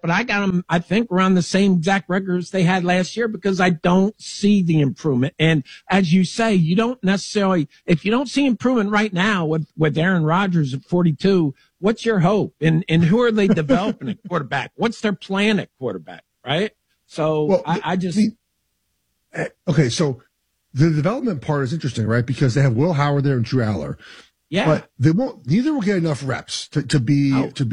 but I got them, I think, around the same exact records they had last year because I don't see the improvement. And as you say, you don't necessarily, if you don't see improvement right now with Aaron Rodgers at 42, what's your hope? And who are they developing at quarterback? What's their plan at quarterback, right? So well, okay, so the development part is interesting, right? Because they have Will Howard there and Drew Aller. Yeah. But neither will get enough reps to be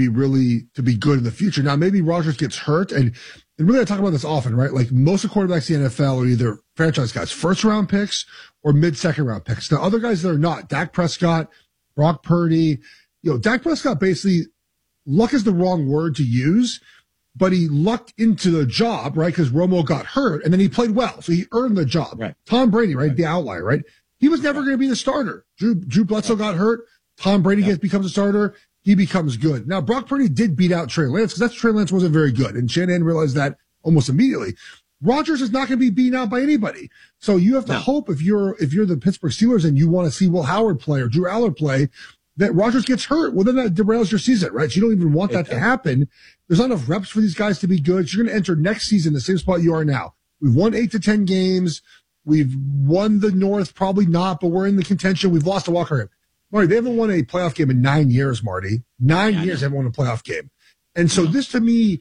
good in the future. Now, maybe Rodgers gets hurt, and really I talk about this often, right? Like most of the quarterbacks in the NFL are either franchise guys, first round picks or mid-second round picks. Now, other guys that are not, Dak Prescott, Brock Purdy, Dak Prescott basically, luck is the wrong word to use, but he lucked into the job, right? Because Romo got hurt, and then he played well, so he earned the job. Right. Tom Brady, right? The outlier, right? He was never going to be the starter. Drew Bledsoe got hurt. Tom Brady becomes a starter. He becomes good. Now, Brock Purdy did beat out Trey Lance because Trey Lance wasn't very good, and Shanahan realized that almost immediately. Rodgers is not going to be beaten out by anybody. So you have to hope if you're the Pittsburgh Steelers and you want to see Will Howard play or Drew Aller play, that Rodgers gets hurt. Well, then that derails your season, right? So you don't even want that to happen. There's not enough reps for these guys to be good. So you're going to enter next season the same spot you are now. We've won 8 to 10 games. We've won the North, probably not, but we're in the contention. We've lost to Walker. Marty, they haven't won a playoff game in 9 years, Marty. 9 years they haven't won a playoff game. And so this to me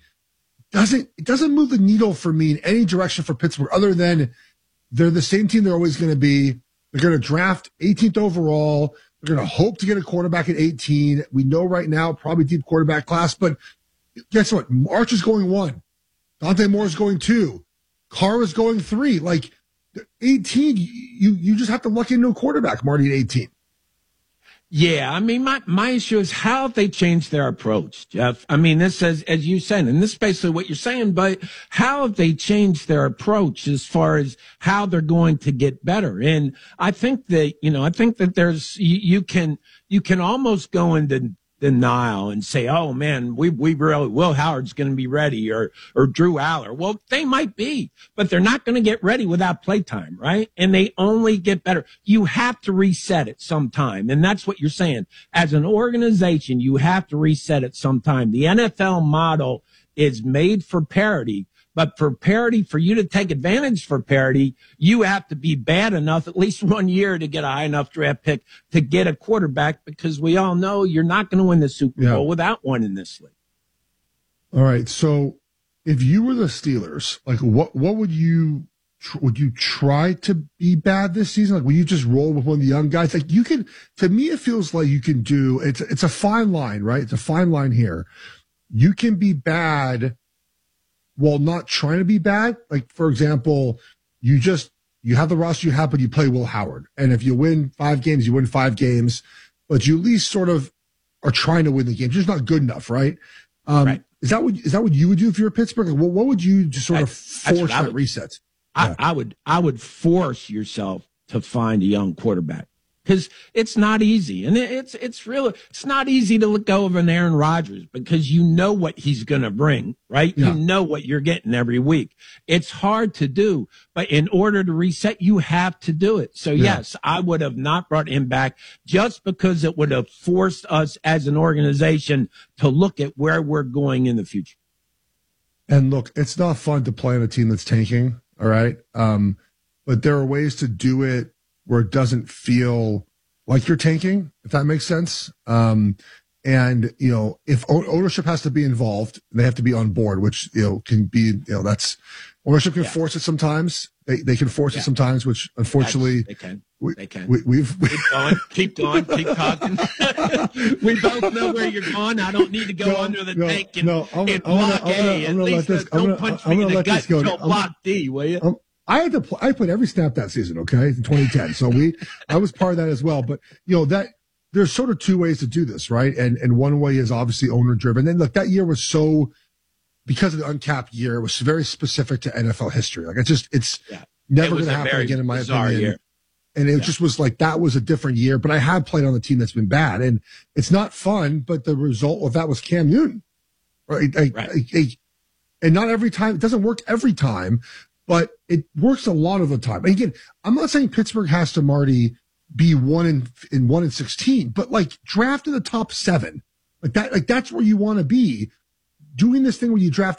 doesn't move the needle for me in any direction for Pittsburgh other than they're the same team they're always going to be. They're going to draft 18th overall. They're going to hope to get a quarterback at 18. We know right now, probably deep quarterback class, but guess what? March is going 1. Dante Moore is going 2. Carr is going 3. Like, 18, you just have to luck into a quarterback, Marty, at 18. Yeah, I mean, my issue is how have they changed their approach, Jeff? I mean, this says, as you said, and this is basically what you're saying, but how have they changed their approach as far as how they're going to get better? And I think that there's, you can almost go into denial and say, oh man, we really, Will Howard's going to be ready or Drew Aller. Well, they might be, but they're not going to get ready without playtime, right? And they only get better. You have to reset it sometime. And that's what you're saying. As an organization, you have to reset it sometime. The NFL model is made for parity. But for parity, for you to take advantage for parity, you have to be bad enough at least 1 year to get a high enough draft pick to get a quarterback, because we all know you're not going to win the Super Bowl without one in this league. All right. So if you were the Steelers, like what would you try to be bad this season? Like, will you just roll with one of the young guys? Like you can, to me, it feels like you can do, it's a fine line, right? It's a fine line here. You can be bad while not trying to be bad. Like, for example, you have the roster you have, but you play Will Howard. And if you win 5 games, you win 5 games, but you at least sort of are trying to win the game. You're just not good enough, right? Right. Is that what you would do if you were Pittsburgh? Like, what would you just sort of force that reset? I would force yourself to find a young quarterback. Because it's not easy. And it's not easy to let go of an Aaron Rodgers because you know what he's going to bring, right? Yeah. You know what you're getting every week. It's hard to do, but in order to reset, you have to do it. So yes, I would have not brought him back just because it would have forced us as an organization to look at where we're going in the future. And look, it's not fun to play on a team that's tanking. All right. But there are ways to do it where it doesn't feel like you're tanking, if that makes sense. And, if ownership has to be involved, they have to be on board, which, can be, that's ownership can force it sometimes. They can force it sometimes, which unfortunately they can. We've keep going, keep talking. We both know where you're going. I don't need to go under the tank and block A. At least don't punch me in the gut until block D, will you? I put every snap that season, okay, in 2010. So I was part of that as well. But, that there's sort of 2 ways to do this, right? And one way is obviously owner driven. And look, that year was because of the uncapped year, it was very specific to NFL history. Like it's never going to happen again, in my opinion. Year. And it just was like, that was a different year. But I have played on the team that's been bad. And it's not fun, but the result of that was Cam Newton. Right? And not every time, it doesn't work every time. But it works a lot of the time. And again, I'm not saying Pittsburgh has to, Marty, be 1-16, but like draft in the top 7, like that, like that's where you want to be. Doing this thing where you draft